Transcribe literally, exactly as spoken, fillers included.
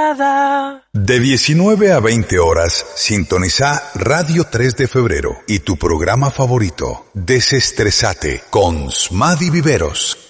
estresada. De diecinueve a veinte horas, sintoniza Radio tres de Febrero y tu programa favorito, Desestresate, con Smady Viveros.